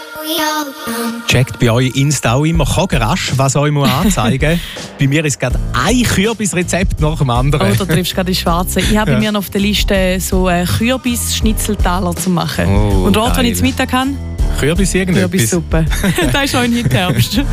Checkt bei euch Insta auch immer rasch, was euch anzeigen muss. Bei mir ist gerade ein Kürbisrezept nach dem anderen. Oh, da triffst du gerade die Schwarze. Ich habe bei mir noch auf der Liste so Kürbis-Schnitzeltaler zu machen. Oh, und dort, wenn geil. ich zu Mittag kann, Kürbis irgendetwas? Kürbissuppe. Das ist auch ein Herbst.